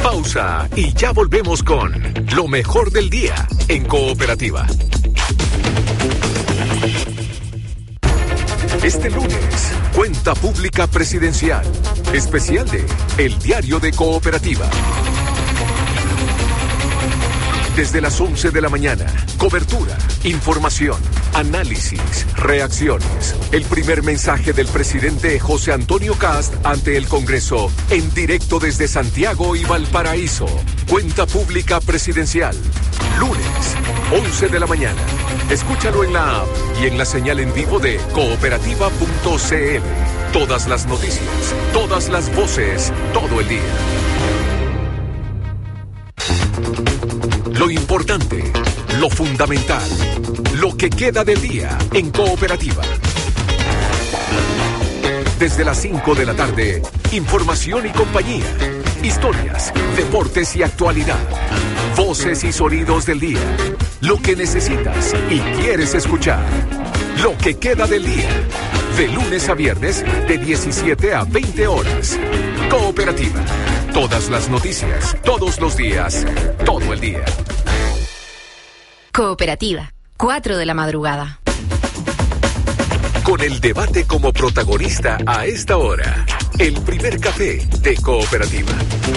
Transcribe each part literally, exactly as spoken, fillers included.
Pausa y ya volvemos con lo mejor del día en Cooperativa. Este lunes, Cuenta Pública Presidencial, especial de El Diario de Cooperativa. Desde las once de la mañana, cobertura, información, análisis, reacciones. El primer mensaje del presidente José Antonio Kast ante el Congreso, en directo desde Santiago y Valparaíso. Cuenta Pública Presidencial, lunes, once de la mañana. Escúchalo en la app y en la señal en vivo de cooperativa punto c l. Todas las noticias, todas las voces, todo el día. Lo importante, lo fundamental, lo que queda del día en Cooperativa. Desde las cinco de la tarde, información y compañía, historias, deportes y actualidad, voces y sonidos del día, lo que necesitas y quieres escuchar, lo que queda del día, de lunes a viernes, de diecisiete a veinte horas. Cooperativa, todas las noticias, todos los días, todo el día. Cooperativa, cuatro de la madrugada. Con el debate como protagonista a esta hora, el primer café de Cooperativa.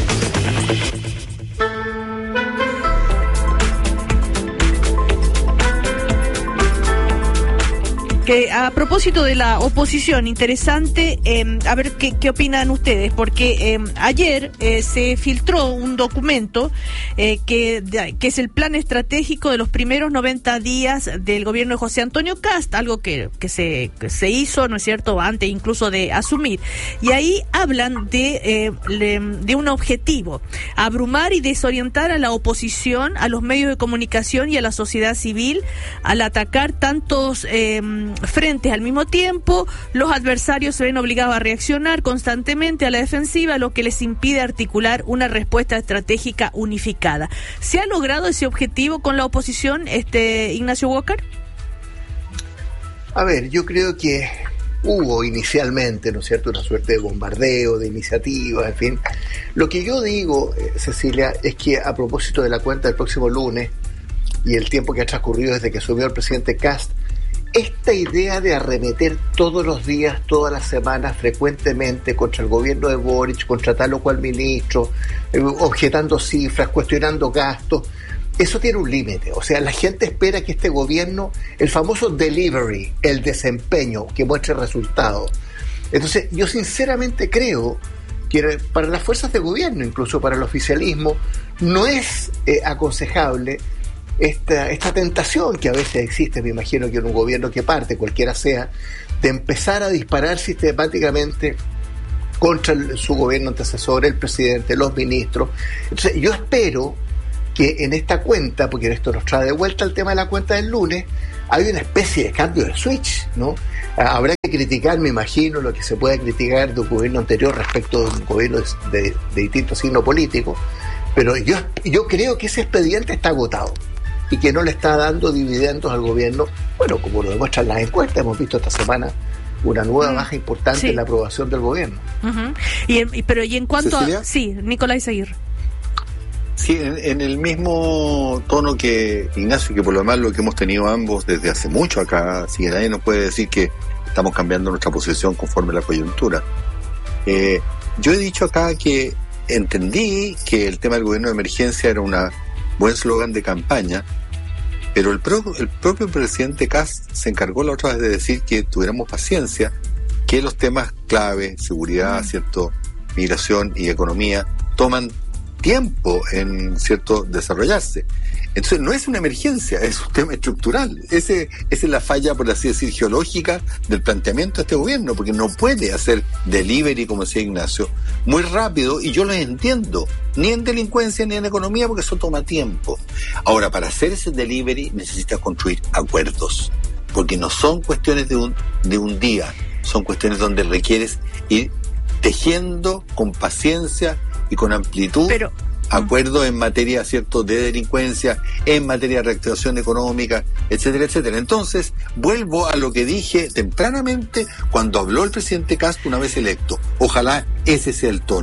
Que a propósito de la oposición, interesante, eh, a ver qué, qué opinan ustedes, porque eh, ayer eh, se filtró un documento eh, que, de, que es el plan estratégico de los primeros noventa días del gobierno de José Antonio Kast, algo que, que, se, que se hizo, ¿no es cierto?, antes incluso de asumir. Y ahí hablan de, eh, de, de un objetivo, abrumar y desorientar a la oposición, a los medios de comunicación y a la sociedad civil, al atacar tantos Eh, frentes al mismo tiempo. Los adversarios se ven obligados a reaccionar constantemente a la defensiva, lo que les impide articular una respuesta estratégica unificada. ¿Se ha logrado ese objetivo con la oposición, este Ignacio Walker? A ver, yo creo que hubo inicialmente, ¿no es cierto?, una suerte de bombardeo, de iniciativas, en fin. Lo que yo digo, eh, Cecilia, es que a propósito de la cuenta del próximo lunes y el tiempo que ha transcurrido desde que asumió el presidente Kast, esta idea de arremeter todos los días, todas las semanas, frecuentemente contra el gobierno de Boric, contra tal o cual ministro, eh, objetando cifras, cuestionando gastos, eso tiene un límite. O sea, la gente espera que este gobierno, el famoso delivery, el desempeño, que muestre resultados. Entonces, yo sinceramente creo que para las fuerzas de gobierno, incluso para el oficialismo, no es eh, aconsejable Esta, esta tentación que a veces existe, me imagino que en un gobierno que parte, cualquiera sea, de empezar a disparar sistemáticamente contra el, su gobierno antecesor, el presidente, los ministros. Entonces yo espero que en esta cuenta, porque esto nos trae de vuelta el tema de la cuenta del lunes, hay una especie de cambio de switch, ¿no? Habrá que criticar, me imagino, lo que se pueda criticar de un gobierno anterior respecto de un gobierno de, de, de distinto signo político, pero yo, yo creo que ese expediente está agotado y que no le está dando dividendos al gobierno, bueno, como lo demuestran las encuestas. Hemos visto esta semana una nueva mm, baja importante sí. en la aprobación del gobierno. Uh-huh. y, y Pero y en cuanto ¿Cecilia? a... Sí, Nicolás Aguirre. Sí, en, en el mismo tono que Ignacio, que por lo demás lo que hemos tenido ambos desde hace mucho acá, así que nadie nos puede decir que estamos cambiando nuestra posición conforme a la coyuntura. Eh, yo he dicho acá que entendí que el tema del gobierno de emergencia era un buen slogan de campaña, pero el, pro, el propio presidente Kast se encargó la otra vez de decir que tuviéramos paciencia, que los temas clave, seguridad, mm. cierto, migración y economía, toman tiempo en cierto desarrollarse. Entonces no es una emergencia, es un tema estructural. Ese, esa es la falla, por así decir, geológica del planteamiento de este gobierno, porque no puede hacer delivery, como decía Ignacio, muy rápido, y yo lo entiendo, ni en delincuencia ni en economía, porque eso toma tiempo. Ahora, para hacer ese delivery necesitas construir acuerdos, porque no son cuestiones de un, de un día, son cuestiones donde requieres ir tejiendo con paciencia y con amplitud. Pero acuerdos en materia, cierto, de delincuencia, en materia de reactivación económica, etcétera, etcétera. Entonces, vuelvo a lo que dije tempranamente cuando habló el presidente Kast una vez electo. Ojalá ese sea el tono.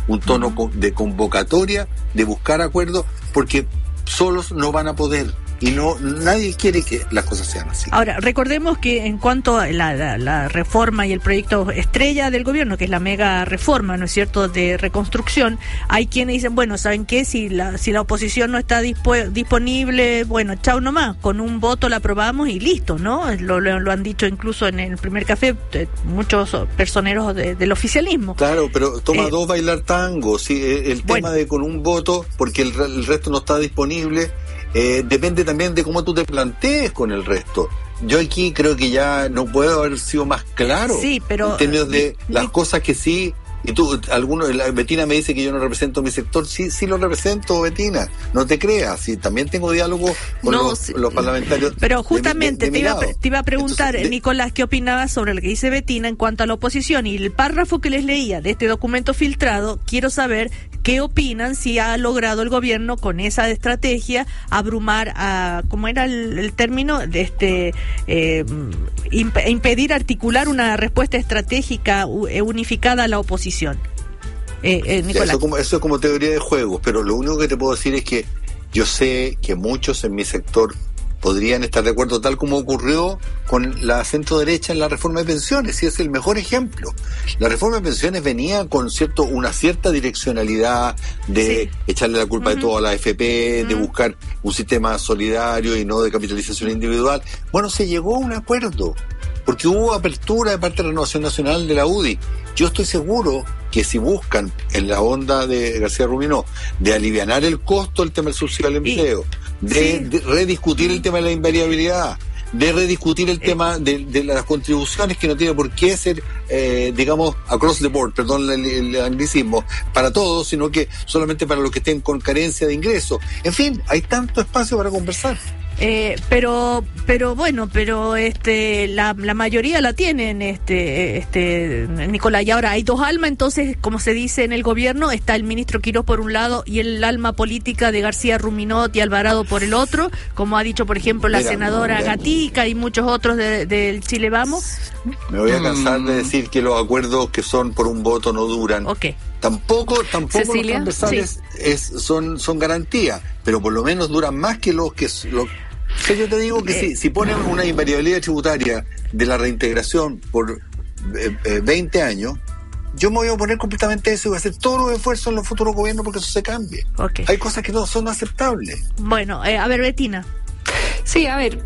un tono uh-huh. de convocatoria, de buscar acuerdos, porque solos no van a poder. Y no, nadie quiere que las cosas sean así. Ahora, recordemos que en cuanto a la, la, la reforma y el proyecto estrella del gobierno, que es la mega reforma, ¿no es cierto?, de reconstrucción, hay quienes dicen, bueno, ¿saben qué? Si la, si la oposición no está dispu- disponible, bueno, chao nomás, con un voto la aprobamos y listo, ¿no? Lo, lo, lo han dicho incluso en el primer café eh, muchos personeros de, del oficialismo. Claro, pero toma eh, dos bailar tango, sí, el bueno. tema de con un voto, porque el, el resto no está disponible. Eh, depende también de cómo tú te plantees con el resto. Yo aquí creo que ya no puedo haber sido más claro sí, pero, en términos de mi, las mi... cosas que sí. Y tú, algunos, la Betina me dice que yo no represento mi sector. Sí, sí lo represento, Betina. No te creas. Sí, también tengo diálogo con no, los, sí, los parlamentarios. Pero justamente de, de, de te, iba, te iba a preguntar, Entonces, de... Nicolás, ¿qué opinabas sobre lo que dice Betina en cuanto a la oposición? Y el párrafo que les leía de este documento filtrado, quiero saber qué opinan, si ha logrado el gobierno con esa estrategia abrumar a, ¿cómo era el, el término? De este eh, imp- impedir articular una respuesta estratégica unificada a la oposición. Eh, eh, sí, eso, como, eso es como teoría de juegos, pero lo único que te puedo decir es que yo sé que muchos en mi sector podrían estar de acuerdo, tal como ocurrió con la centro derecha en la reforma de pensiones, y es el mejor ejemplo. La reforma de pensiones venía con cierto una cierta direccionalidad de sí. echarle la culpa uh-huh. de todo a la A F P, uh-huh. de buscar un sistema solidario y no de capitalización individual. Bueno, se llegó a un acuerdo, porque hubo apertura de parte de la Renovación Nacional de la U D I. Yo estoy seguro que si buscan en la onda de García Ruminó de alivianar el costo del tema del subsidio al empleo, y, de, sí. de rediscutir el tema de la invariabilidad, de rediscutir el eh. tema de, de las contribuciones, que no tiene por qué ser, eh, digamos, across the board, perdón el, el anglicismo, para todos, sino que solamente para los que estén con carencia de ingresos. En fin, hay tanto espacio para conversar. Eh, pero pero bueno pero este la, la mayoría la tienen este este Nicolás, y ahora hay dos almas. Entonces, como se dice en el gobierno, está el ministro Quirós por un lado y el alma política de García Ruminot y Alvarado por el otro, como ha dicho por ejemplo la Mira, senadora mira. Gatica y muchos otros del de Chile Vamos. Me voy a cansar mm. de decir que los acuerdos que son por un voto no duran. Okay. Tampoco, tampoco Cecilia, los transversales sí. es, son, son garantía, pero por lo menos duran más que los que los, o sea, yo te digo que eh, si, si ponen una invariabilidad tributaria de la reintegración por eh, eh, veinte años, yo me voy a oponer completamente a eso y voy a hacer todos los esfuerzos en los futuros gobiernos porque eso se cambie. Okay. Hay cosas que no son aceptables. Bueno, eh, a ver, Betina. Sí, a ver,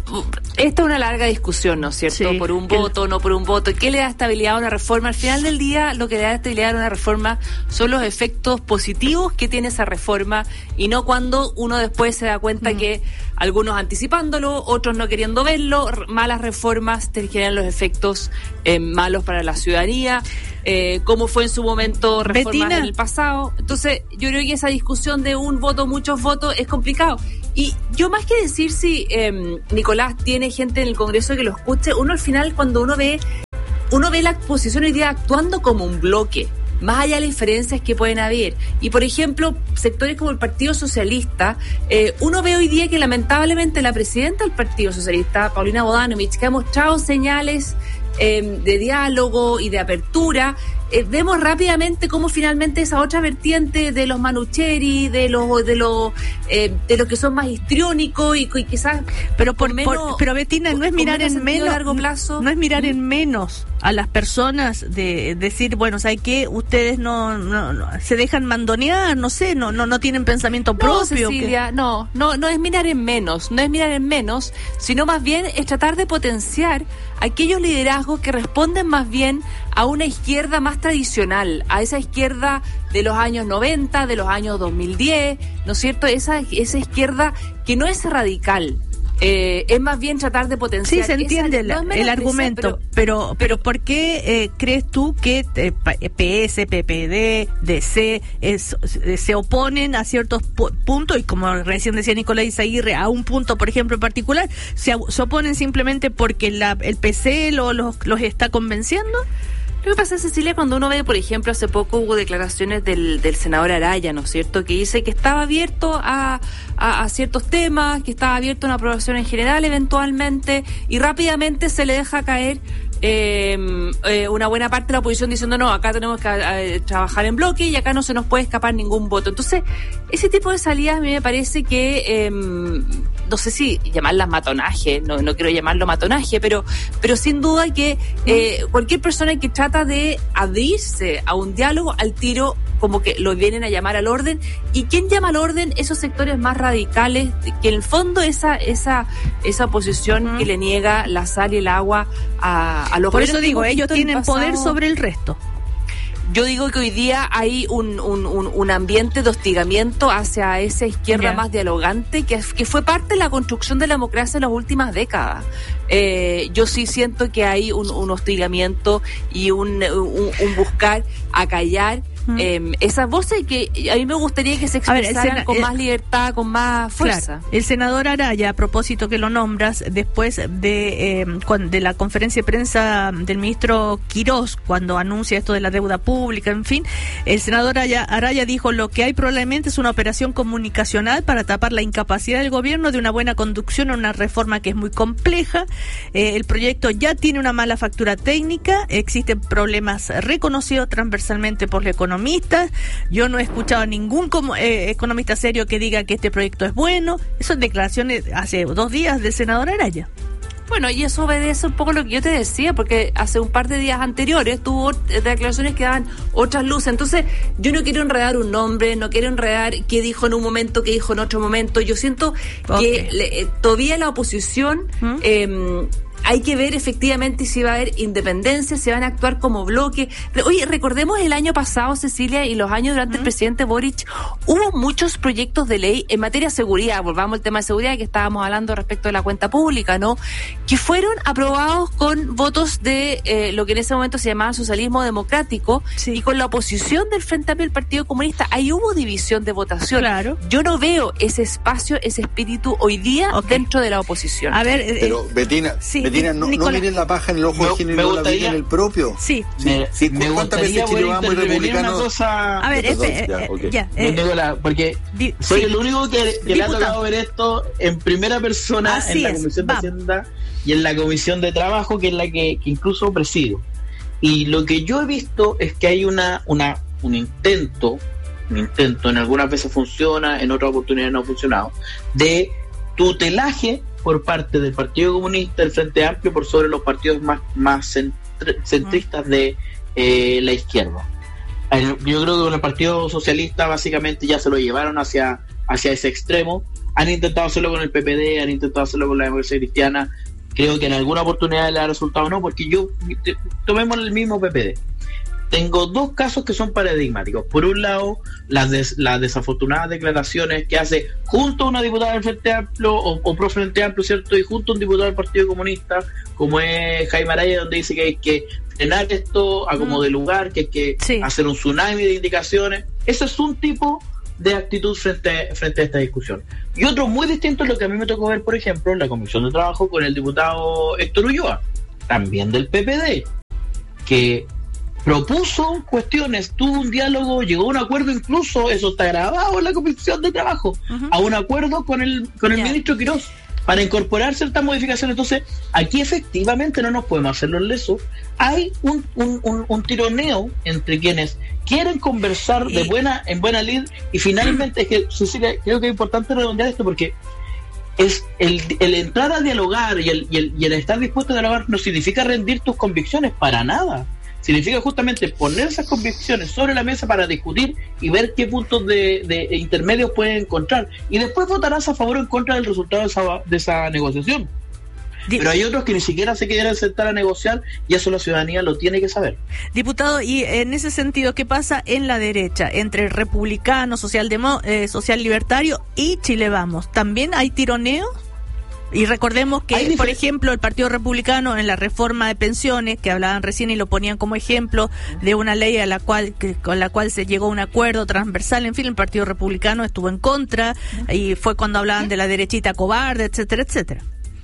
esta es una larga discusión, ¿no es cierto? Sí, por un voto, no por un voto. ¿Qué le da estabilidad a una reforma? Al final del día, lo que le da estabilidad a una reforma son los efectos positivos que tiene esa reforma, y no cuando uno después se da cuenta mm. que algunos anticipándolo, otros no queriendo verlo, malas reformas te generan los efectos eh, malos para la ciudadanía, eh, como fue en su momento reformas Betina. En el pasado. Entonces, yo creo que esa discusión de un voto, muchos votos, es complicado. Y yo, más que decir si eh, Nicolás tiene gente en el Congreso que lo escuche, uno al final, cuando uno ve uno ve la oposición hoy día actuando como un bloque, más allá de las diferencias que pueden haber. Y, por ejemplo, sectores como el Partido Socialista, eh, uno ve hoy día que lamentablemente la presidenta del Partido Socialista, Paulina Bodanovich, que ha mostrado señales eh, de diálogo y de apertura, eh, vemos rápidamente cómo finalmente esa otra vertiente de los manucheri, de los de los eh, de los que son más histriónicos y, y quizás pero por, menos, por pero Betina, no es mirar en menos largo plazo, no es mirar ¿Mm? en menos a las personas, de decir, bueno, ¿sabes qué? Ustedes no, no, no se dejan mandonear, no sé, no no no tienen pensamiento propio. No, Cecilia, que... no, no, no es mirar en menos, no es mirar en menos, sino más bien es tratar de potenciar aquellos liderazgos que responden más bien a una izquierda más tradicional, a esa izquierda de los años noventa, de los años dos mil diez, ¿no es cierto? Esa, esa izquierda que no es radical. Eh, es más bien tratar de potenciar. Sí, se entiende esa, el, no el argumento, pero, pero, pero ¿por qué eh, crees tú que eh, P S, P P D, D C es, se oponen a ciertos pu- puntos, y como recién decía Nicolás Izaguirre, a un punto, por ejemplo, en particular, se, se oponen simplemente porque la, el P C lo, los, los está convenciendo? Lo que pasa, Cecilia, cuando uno ve, por ejemplo, hace poco hubo declaraciones del, del senador Araya, ¿no es cierto?, que dice que estaba abierto a, a, a ciertos temas, que estaba abierto a una aprobación en general eventualmente, y rápidamente se le deja caer eh, eh, una buena parte de la oposición diciendo no, acá tenemos que eh, trabajar en bloque y acá no se nos puede escapar ningún voto. Entonces, ese tipo de salidas a mí me parece que, eh, no sé si llamarlas matonaje, no, no quiero llamarlo matonaje, pero, pero sin duda que eh, cualquier persona que trata de adherirse a un diálogo, al tiro como que lo vienen a llamar al orden. ¿Y quién llama al orden? Esos sectores más radicales, que en el fondo esa esa esa oposición uh-huh. que le niega la sal y el agua a, a los... Por eso digo, ellos tienen poder sobre el resto. Yo digo que hoy día hay un, un, un, un ambiente de hostigamiento hacia esa izquierda yeah. más dialogante que, que fue parte de la construcción de la democracia en las últimas décadas. Eh, yo sí siento que hay un, un hostigamiento y un, un, un buscar acallar Eh, esas voces que a mí me gustaría que se expresaran ver, con más libertad, con más fuerza. Claro, el senador Araya, a propósito que lo nombras, después de, eh, de la conferencia de prensa del ministro Quirós, cuando anuncia esto de la deuda pública, en fin, el senador Araya, Araya dijo: lo que hay probablemente es una operación comunicacional para tapar la incapacidad del gobierno de una buena conducción a una reforma que es muy compleja. Eh, el proyecto ya tiene una mala factura técnica, existen problemas reconocidos transversalmente por la economía. Yo no he escuchado a ningún como, eh, economista serio que diga que este proyecto es bueno. Esas declaraciones hace dos días del senador Araya. Bueno, y eso obedece un poco lo que yo te decía, porque hace un par de días anteriores tuvo declaraciones que daban otras luces. Entonces, yo no quiero enredar un nombre, no quiero enredar qué dijo en un momento, qué dijo en otro momento. Yo siento okay. que le, eh, todavía la oposición... ¿Mm? eh, hay que ver efectivamente si va a haber independencia, si van a actuar como bloque. Oye, recordemos el año pasado, Cecilia, y los años durante uh-huh. el presidente Boric, hubo muchos proyectos de ley en materia de seguridad, volvamos al tema de seguridad que estábamos hablando respecto de la cuenta pública, ¿no? Que fueron aprobados con votos de eh, lo que en ese momento se llamaba socialismo democrático, sí. y con la oposición del Frente Amplio del Partido Comunista. Ahí hubo división de votación. Claro. Yo no veo ese espacio, ese espíritu hoy día okay. dentro de la oposición. A ver, eh, pero Betina, sí. Betina, no, no miren la paja en el ojo ajeno y no la miren en el propio. Sí. sí. Me, sí. me gustaría Chile Vamos y Republicanos. Cosa... A ver, este, ya, eh, okay. ya. Eh, Nicolás, porque di, soy sí. el único que, que le ha tocado ver esto en primera persona. Así en la es. Comisión Vamos. de Hacienda y en la Comisión de Trabajo, que es la que, que incluso presido. Y lo que yo he visto es que hay una, una un intento, un intento, en algunas veces funciona, en otras oportunidades no ha funcionado, de tutelaje por parte del Partido Comunista, del Frente Amplio, por sobre los partidos más, más centr- centristas de eh, la izquierda. Yo creo que con el Partido Socialista básicamente ya se lo llevaron hacia, hacia ese extremo. Han intentado hacerlo con el P P D, han intentado hacerlo con la Democracia Cristiana. Creo que en alguna oportunidad le ha resultado no, porque yo, tomemos el mismo P P D. Tengo dos casos que son paradigmáticos. Por un lado, las, des, las desafortunadas declaraciones que hace junto a una diputada del Frente Amplio o, o pro Frente Amplio, ¿cierto? Y junto a un diputado del Partido Comunista, como es Jaime Araya, donde dice que hay que frenar esto a como de lugar, que hay que sí. hacer un tsunami de indicaciones. Ese es un tipo de actitud frente, frente a esta discusión. Y otro muy distinto es lo que a mí me tocó ver, por ejemplo, en la Comisión de Trabajo con el diputado Héctor Ulloa, también del P P D, que propuso cuestiones, tuvo un diálogo, llegó a un acuerdo, incluso eso está grabado en la Comisión de Trabajo, uh-huh. a un acuerdo con el con el yeah. ministro Quirós para incorporar ciertas modificaciones. Entonces, aquí efectivamente no nos podemos hacer los lesos. Hay un, un, un, un tironeo entre quienes quieren conversar de buena en buena lid, y finalmente es que, Cecilia, creo que es importante redondear esto, porque es el, el entrar a dialogar y el, y, el, y el estar dispuesto a dialogar no significa rendir tus convicciones, para nada. Significa justamente poner esas convicciones sobre la mesa para discutir y ver qué puntos de, de intermedios pueden encontrar. Y después votarás a favor o en contra del resultado de esa, de esa negociación. Pero hay otros que ni siquiera se quieren sentar a negociar, y eso la ciudadanía lo tiene que saber. Diputado, y en ese sentido, ¿qué pasa en la derecha entre republicano, social, demo, eh, social libertario y Chile Vamos? ¿También hay tironeo? Y recordemos que, difer- por ejemplo, el Partido Republicano en la reforma de pensiones, que hablaban recién y lo ponían como ejemplo de una ley a la cual que, con la cual se llegó a un acuerdo transversal, en fin, el Partido Republicano estuvo en contra, y fue cuando hablaban de la derechita cobarde, etcétera, etcétera.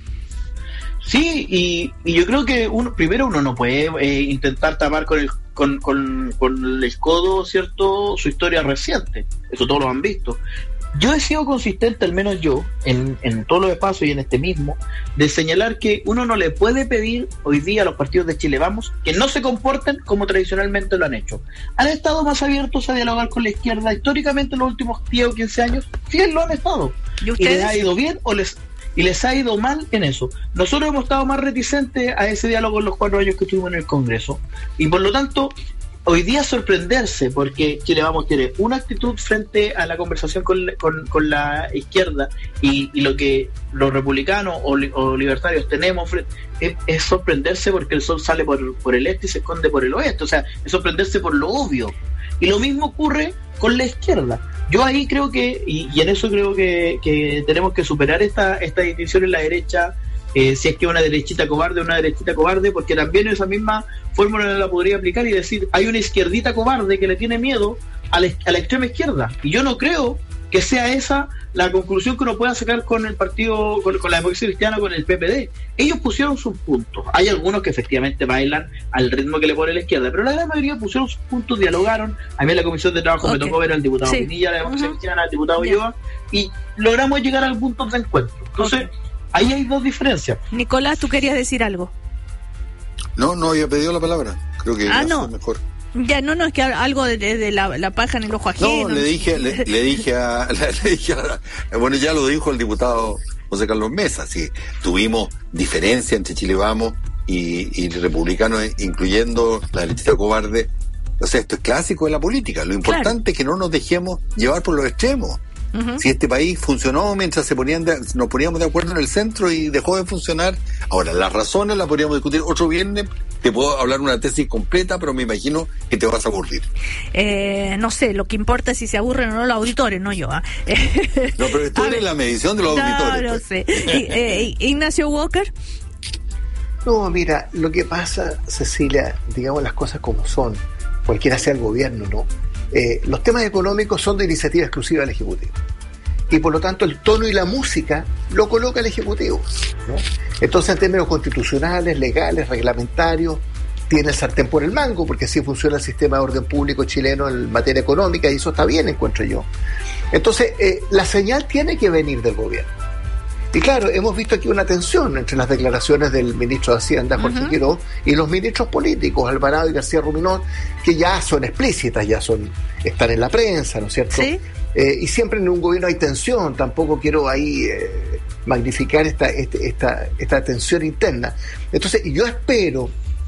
Sí, y, y yo creo que uno, primero uno no puede eh, intentar tapar con el con, con, con el codo, ¿cierto?, su historia reciente. Eso todos lo han visto. yo he sido consistente, al menos yo, en, en todos los espacios y en este mismo, de señalar que uno no le puede pedir hoy día a los partidos de Chile Vamos que no se comporten como tradicionalmente lo han hecho. Han estado más abiertos a dialogar con la izquierda históricamente en los últimos diez o quince años, sí lo han estado. ¿Y, ¿Y les ha ido bien o les y les ha ido mal en eso? Nosotros hemos estado más reticentes a ese diálogo en los cuatro años que estuvimos en el Congreso, y por lo tanto hoy día sorprenderse porque Chile Vamos tiene una actitud frente a la conversación con, con, con la izquierda y, y lo que los republicanos o, li, o libertarios tenemos frente, es, es sorprenderse porque el sol sale por, por el este y se esconde por el oeste. O sea, es sorprenderse por lo obvio. Y lo mismo ocurre con la izquierda. Yo ahí creo que, y, y en eso creo que, que tenemos que superar esta, esta distinción en la derecha. Eh, si es que una derechita cobarde, una derechita cobarde, porque también esa misma fórmula la podría aplicar y decir, hay una izquierdita cobarde que le tiene miedo a la, a la extrema izquierda, y yo no creo que sea esa la conclusión que uno pueda sacar con el partido, con, con la democracia cristiana, con el P P D. Ellos pusieron sus puntos, hay algunos que efectivamente bailan al ritmo que le pone la izquierda, pero la gran mayoría pusieron sus puntos, dialogaron. A mí en la comisión de trabajo okay. me tocó ver al diputado sí. Pinilla, la democracia uh-huh. cristiana, al diputado yeah. Ulloa, y logramos llegar al punto de encuentro. Entonces okay. ahí hay dos diferencias. Nicolás, ¿tú querías decir algo? No, no había pedido la palabra. Creo que ah, no. mejor. Ya, no, no, es que algo de, de, de la, la paja en el ojo ajeno. No, le dije, le, le dije a, le dije a, bueno, ya lo dijo el diputado José Carlos Mesa, sí, tuvimos diferencia entre Chile Vamos y, y republicanos, incluyendo la derechita cobarde. O sea, esto es clásico de la política. Lo importante claro. es que no nos dejemos llevar por los extremos. Uh-huh. Si este país funcionó mientras se ponían de, nos poníamos de acuerdo en el centro y dejó de funcionar. Ahora, las razones las podríamos discutir otro viernes. Te puedo hablar una tesis completa, pero me imagino que te vas a aburrir. Eh, no sé, lo que importa es si se aburren o no los auditores, no yo. ¿eh? No, pero esto es la medición de los no, auditores. No pues. sé. eh, Ignacio Walker. No, mira, lo que pasa, Cecilia, digamos las cosas como son, cualquiera sea el gobierno, ¿no? Eh, los temas económicos son de iniciativa exclusiva del Ejecutivo, y por lo tanto el tono y la música lo coloca el Ejecutivo, ¿no? Entonces, en términos constitucionales, legales, reglamentarios, tiene el sartén por el mango, porque así funciona el sistema de orden público chileno en materia económica, y eso está bien, encuentro yo. Entonces, eh, la señal tiene que venir del gobierno. Y claro, hemos visto aquí una tensión entre las declaraciones del ministro de Hacienda, Jorge uh-huh. Quirós, y los ministros políticos, Alvarado y García Ruminot, que ya son explícitas, ya son están en la prensa, ¿no es cierto? ¿Sí? Eh, y siempre en un gobierno hay tensión, tampoco quiero ahí eh, magnificar esta, este, esta, esta tensión interna. Entonces, yo espero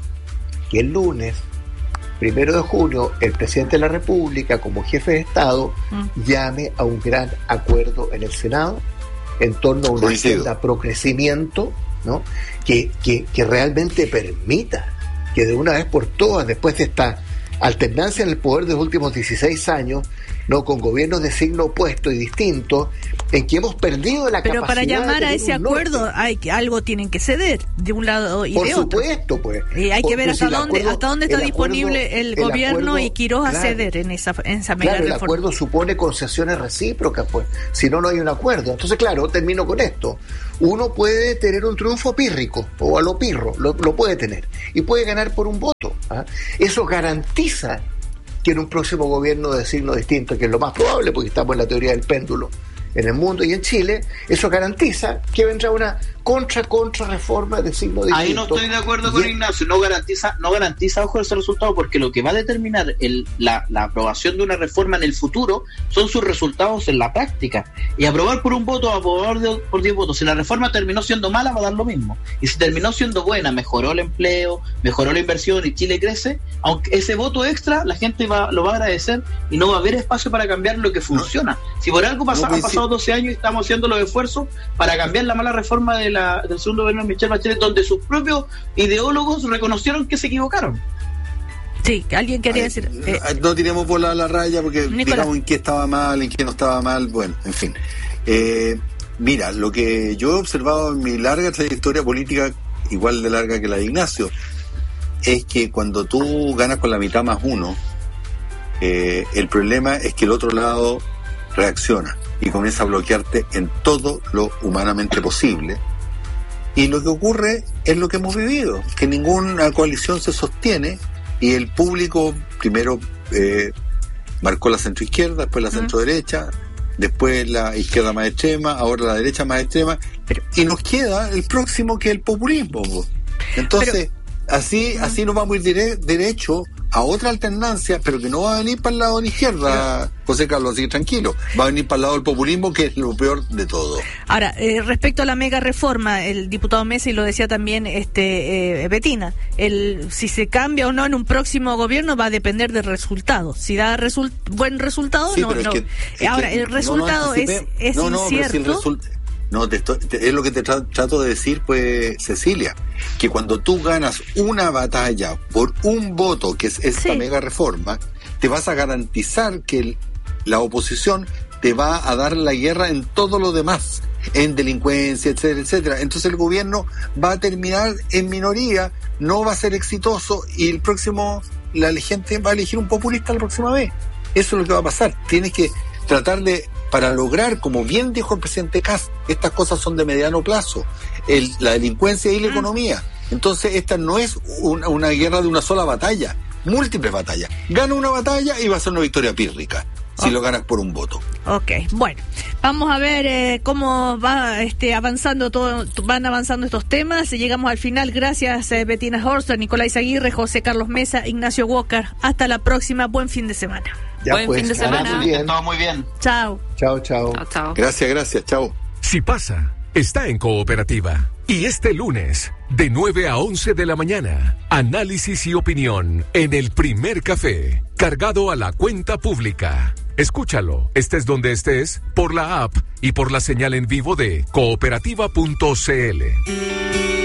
que el lunes, primero de junio, el presidente de la República, como jefe de Estado, uh-huh. llame a un gran acuerdo en el Senado en torno a una agenda pro crecimiento, ¿no? Que, que, que realmente permita que de una vez por todas, después de esta alternancia en el poder de los últimos dieciséis años, no con gobiernos de signo opuesto y distinto, en que hemos perdido la Pero capacidad. Pero para llamar a ese acuerdo, norte. hay que, algo tienen que ceder de un lado y por de otro. Por supuesto, pues. Y hay por, que ver hasta si dónde acuerdo, hasta dónde está el disponible acuerdo, el, el gobierno acuerdo, y Quirós claro, a ceder en esa en esa mega claro, el reforma. acuerdo supone concesiones recíprocas, pues. Si no, no hay un acuerdo. Entonces, claro, termino con esto. Uno puede tener un triunfo pírrico o a lo pirro, lo, lo puede tener, y puede ganar por un voto. ¿ah? Eso garantiza que en un próximo gobierno de signo distinto, que es lo más probable porque estamos en la teoría del péndulo en el mundo y en Chile, eso garantiza que vendrá una contra contra reforma de signo distinto. Ahí no estoy de acuerdo con Ignacio, no garantiza, no garantiza ojo ese resultado, porque lo que va a determinar el, la, la aprobación de una reforma en el futuro son sus resultados en la práctica, y aprobar por un voto o aprobar de, por diez votos, si la reforma terminó siendo mala va a dar lo mismo, y si terminó siendo buena, mejoró el empleo, mejoró la inversión y Chile crece, aunque ese voto extra la gente va, lo va a agradecer y no va a haber espacio para cambiar lo que funciona. No. Si por algo pasa, no, han pasado doce años y estamos haciendo los esfuerzos para cambiar la mala reforma de la, del segundo gobierno de Michelle Bachelet, donde sus propios ideólogos reconocieron que se equivocaron. Sí, alguien quería Ay, decir... Eh, no tiremos bola a la raya porque Nicolás. digamos en qué estaba mal, en qué no estaba mal, bueno, en fin. Eh, mira, lo que yo he observado en mi larga trayectoria política, igual de larga que la de Ignacio, es que cuando tú ganas con la mitad más uno, eh, el problema es que el otro lado reacciona y comienza a bloquearte en todo lo humanamente posible. Y lo que ocurre es lo que hemos vivido, que ninguna coalición se sostiene y el público primero eh, marcó la centroizquierda, después la centroderecha, después la izquierda más extrema, ahora la derecha más extrema, pero, y nos queda el próximo que es el populismo. Entonces, pero, así uh-huh. así nos vamos a ir dire- derecho a otra alternancia, pero que no va a venir para el lado de la izquierda, José Carlos, así tranquilo, va a venir para el lado del populismo, que es lo peor de todo. Ahora, eh, respecto a la mega reforma, el diputado Mesa, y lo decía también este eh, Betina, el si se cambia o no en un próximo gobierno va a depender del resultado. Si da result- buen resultado, sí, no. no. Es que, es Ahora, que, el resultado no, no es, es no, no, incierto. Pero si el result- No, te estoy, te, es lo que te tra- trato de decir, pues, Cecilia, que cuando tú ganas una batalla por un voto, que es esta sí. mega reforma, te vas a garantizar que el, la oposición te va a dar la guerra en todo lo demás, en delincuencia, etcétera, etcétera. Entonces el gobierno va a terminar en minoría, no va a ser exitoso, y el próximo, la gente va a elegir un populista la próxima vez. Eso es lo que va a pasar. Tienes que tratar de, para lograr, como bien dijo el presidente Kast, estas cosas son de mediano plazo, el, la delincuencia y la economía. Entonces esta no es una, una guerra de una sola batalla, múltiples batallas. Gana una batalla y va a ser una victoria pírrica, si okay. lo ganas por un voto. Ok, bueno, vamos a ver eh, cómo va este avanzando todo, van avanzando estos temas. Llegamos al final. Gracias eh, Bettina Horster, Nicolás Aguirre, José Carlos Mesa, Ignacio Walker. Hasta la próxima. Buen fin de semana. Ya Buen pues, fin de semana. Muy bien. Todo muy bien. Chao. Chao, chao. Chao, chao. Gracias, gracias. Chao. Si pasa, está en Cooperativa. Y este lunes, de nueve a once de la mañana, análisis y opinión en El Primer Café, cargado a la cuenta pública. Escúchalo, estés donde estés, por la app y por la señal en vivo de cooperativa punto c l.